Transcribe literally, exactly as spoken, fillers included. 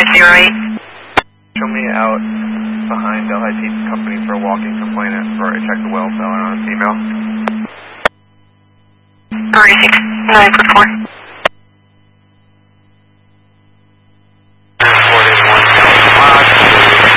five zero eight. Show me out behind L I T company for a walking complainant for a check the well felon on his email. Alright, nine four four.